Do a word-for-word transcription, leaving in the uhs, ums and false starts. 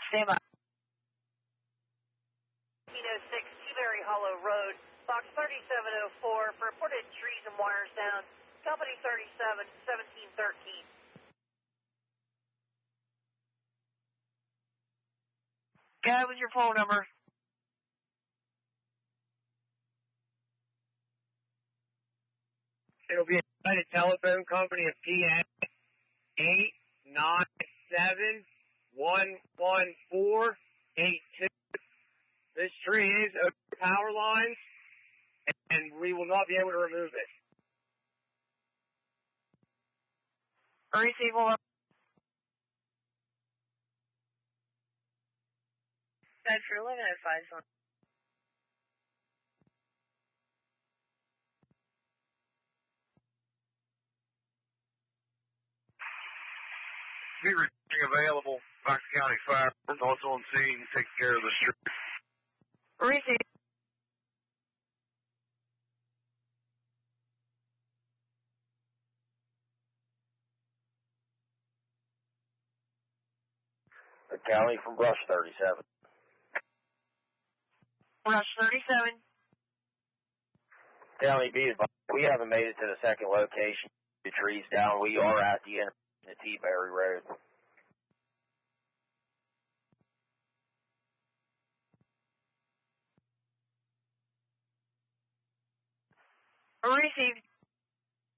Stand by. eight oh six Seabury Hollow Road, box thirty-seven oh four, for reported trees and wires down, company thirty-seven, seventeen thirteen. Guy with your phone number. It'll be a United Telephone Company of P A eight nine seven one one four eight two. This tree is over power lines, and we will not be able to remove it. Receive all. Bedford eleven oh five is on. Be available. Fox County Fire is also on scene, taking care of the street. Receive. The county from Brush thirty-seven. Brush thirty-seven. County B, we haven't made it to the second location. The trees down. We are at the end of T-Berry Road. Received.